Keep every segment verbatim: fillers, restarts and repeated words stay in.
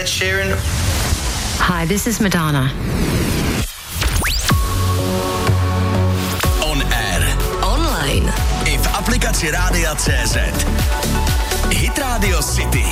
Ed Sheeran. Hi, this is Madonna. On air. Online. I v aplikaci Rádia C Z. Hit Radio City.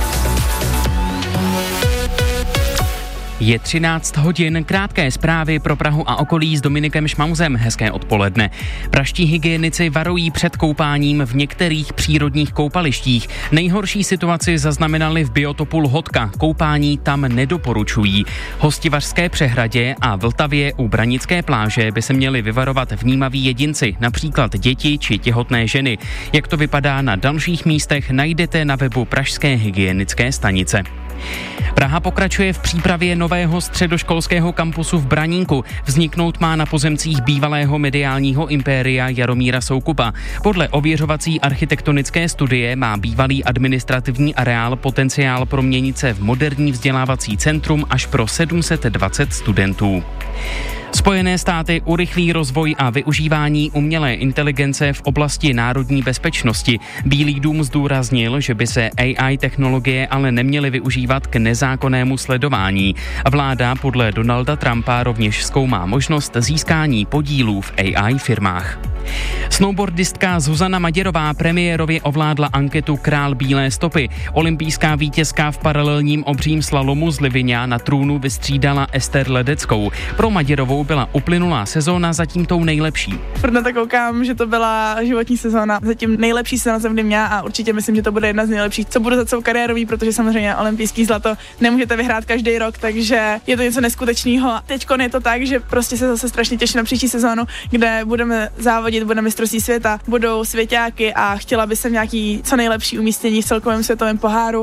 Je třináct hodin, krátké zprávy pro Prahu a okolí s Dominikem Šmauzem. Hezké odpoledne. Praští hygienici varují před koupáním v některých přírodních koupalištích. Nejhorší situaci zaznamenali v biotopu Lhotka. Koupání tam nedoporučují. Hostivařské přehradě a Vltavě u Branické pláže by se měli vyvarovat vnímaví jedinci, například děti či těhotné ženy. Jak to vypadá na dalších místech, najdete na webu Pražské hygienické stanice. Praha pokračuje v přípravě nového středoškolského kampusu v Branínku. Vzniknout má na pozemcích bývalého mediálního impéria Jaromíra Soukupa. Podle ověřovací architektonické studie má bývalý administrativní areál potenciál proměnit se v moderní vzdělávací centrum až pro sedm set dvacet studentů. Spojené státy urychlí rozvoj a využívání umělé inteligence v oblasti národní bezpečnosti. Bílý dům zdůraznil, že by se A I technologie ale neměly využívat k nezákonnému sledování. Vláda podle Donalda Trumpa rovněž zkoumá možnost získání podílů v A I firmách. Snowboardistka Zuzana Maděrová premiérově ovládla anketu Král bílé stopy. Olympijská vítězka v paralelním obřím slalomu z Liviňa na trůnu vystřídala Ester Ledeckou. Pro Maděrovou byla uplynulá sezóna zatím tou nejlepší. Furt na to koukám, že to byla životní sezóna. Zatím nejlepší sezóna jsem kdy měla a určitě myslím, že to bude jedna z nejlepších, co budu za celou kariérový, protože samozřejmě olympijský zlato nemůžete vyhrát každý rok, takže je to něco neskutečného. Teďko je to tak, že prostě se zase strašně těším na příští sezónu, kde budeme závodit, budeme mistrovství světa, budou svěťáky a chtěla by jsem nějaký co nejlepší umístění v celkovém světovém poháru.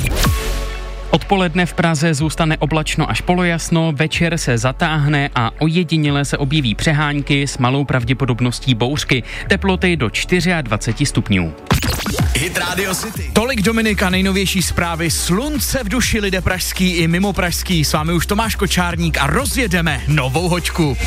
Odpoledne v Praze zůstane oblačno až polojasno, večer se zatáhne a ojediněle se objeví přehánky s malou pravděpodobností bouřky. Teploty do dvacet čtyři stupňů. Hit Radio City. Tolik Dominika, nejnovější zprávy. Slunce v duši, lidé pražský i mimo pražský. S vámi už Tomáš Kočárník a rozjedeme novou hoďku.